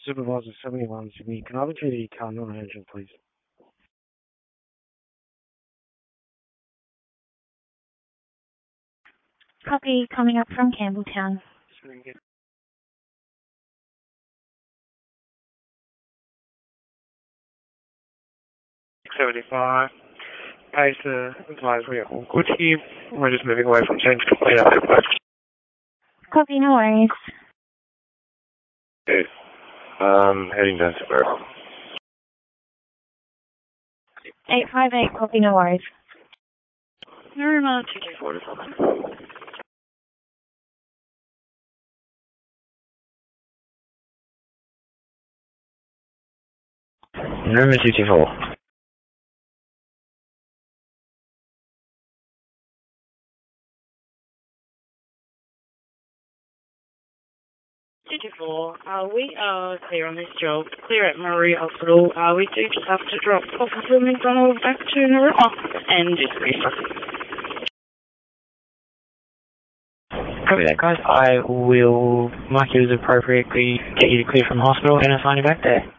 Supervisor 71 Sydney. Can I have a GD car non-urgent, please? Copy, coming up from Campbelltown. 75. Pace advisory at all good here. We're just moving away from change complete up. Copy, no worries. Okay. Heading down to Barrel. 858, copy, no worries. Narima 224. Narima 224. 224. We are clear on this job. Clear at Murray Hospital. We do just have to drop Officer McDonald back to Narima and dismiss. Copy that, guys. I will mark you as appropriately, get you to clear from hospital, and assign you back there.